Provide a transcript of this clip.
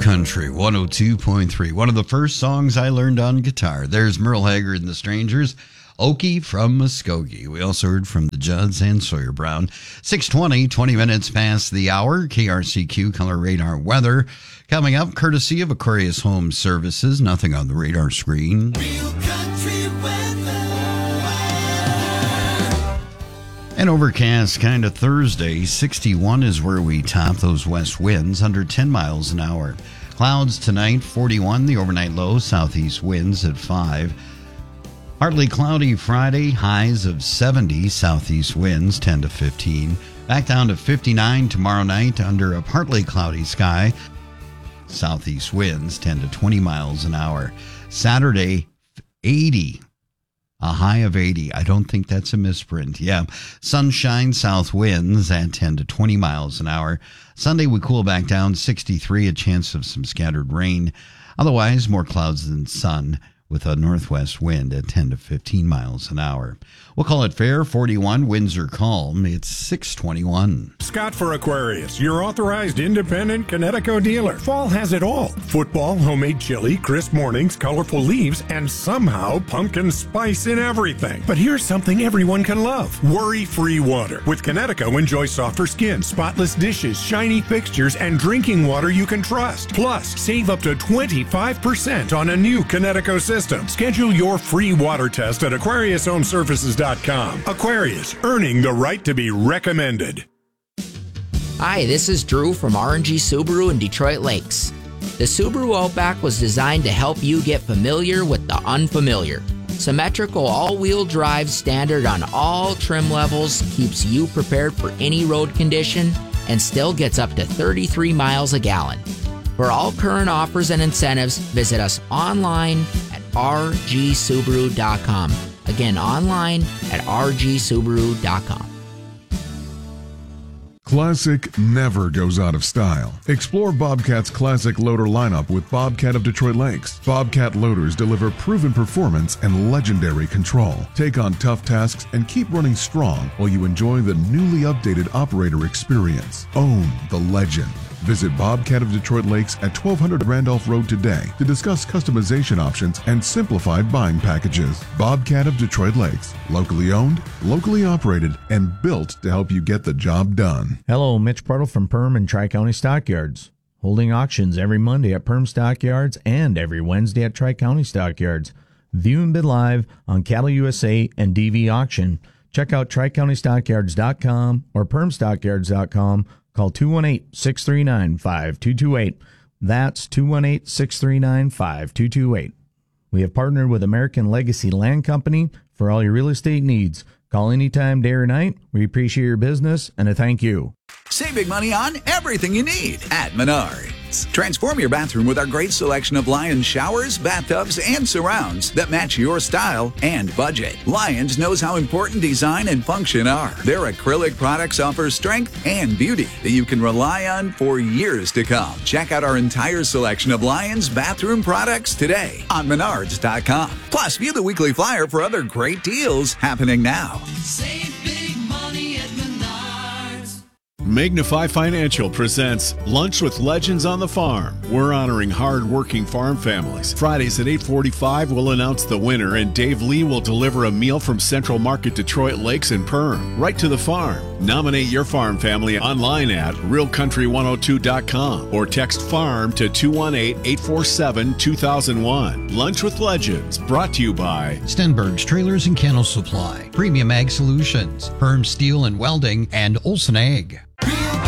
Country 102.3. One of the first songs I learned on guitar. There's Merle Haggard and the Strangers. Okie from Muskogee. We also heard from the Judds and Sawyer Brown. 6:20, 20 minutes past the hour. KRCQ Color Radar Weather. Coming up, courtesy of Aquarius Home Services. Nothing on the radar screen. Real country weather. An overcast kind of Thursday. 61 is where we top those west winds, under 10 miles an hour. Clouds tonight, 41. The overnight low, southeast winds at 5. Partly cloudy Friday, highs of 70, southeast winds 10 to 15. Back down to 59 tomorrow night under a partly cloudy sky. Southeast winds 10 to 20 miles an hour. Saturday, 80. A high of 80. I don't think that's a misprint. Yeah. Sunshine, south winds at 10 to 20 miles an hour. Sunday, we cool back down, 63, a chance of some scattered rain. Otherwise, more clouds than sun with a northwest wind at 10 to 15 miles an hour. We'll call it fair, 41. Winds are calm. It's 6:21. Scott for Aquarius, your authorized independent Connecticut dealer. Fall has it all. Football, homemade chili, crisp mornings, colorful leaves, and somehow pumpkin spice in everything. But here's something everyone can love. Worry-free water. With Connecticut, enjoy softer skin, spotless dishes, shiny fixtures, and drinking water you can trust. Plus, save up to 25% on a new Connecticut system. Schedule your free water test at AquariusHomeServices.com. Aquarius, earning the right to be recommended. Hi, this is Drew from R&G Subaru in Detroit Lakes. The Subaru Outback was designed to help you get familiar with the unfamiliar. Symmetrical all-wheel drive standard on all trim levels keeps you prepared for any road condition and still gets up to 33 miles a gallon. For all current offers and incentives, visit us online at rgsubaru.com. Again, online at rgsubaru.com. Classic never goes out of style. Explore Bobcat's classic loader lineup with Bobcat of Detroit Lakes. Bobcat loaders deliver proven performance and legendary control. Take on tough tasks and keep running strong while you enjoy the newly updated operator experience. Own the legend. Visit Bobcat of Detroit Lakes at 1200 Randolph Road today to discuss customization options and simplified buying packages. Bobcat of Detroit Lakes. Locally owned, locally operated, and built to help you get the job done. Hello, Mitch Partle from Perm and Tri-County Stockyards. Holding auctions every Monday at Perm Stockyards and every Wednesday at Tri-County Stockyards. View and bid live on Cattle USA and DV Auction. Check out TriCountyStockyards.com or PermStockyards.com. Call 218-639-5228. That's 218-639-5228. We have partnered with American Legacy Land Company for all your real estate needs. Call anytime, day or night. We appreciate your business and a thank you. Save big money on everything you need at Menards. Transform your bathroom with our great selection of Lions showers, bathtubs, and surrounds that match your style and budget. Lions knows how important design and function are. Their acrylic products offer strength and beauty that you can rely on for years to come. Check out our entire selection of Lions bathroom products today on Menards.com. Plus, view the weekly flyer for other great deals happening now. Save big money at Menards. Magnify Financial presents Lunch with Legends on the Farm. We're honoring hard-working farm families. Fridays at 8:45, we'll announce the winner, and Dave Lee will deliver a meal from Central Market Detroit Lakes and Perm, right to the farm. Nominate your farm family online at realcountry102.com or text FARM to 218-847-2001. Lunch with Legends, brought to you by Stenberg's Trailers and Kennel Supply, Premium Ag Solutions, Perm Steel and Welding, and Olson Ag. Real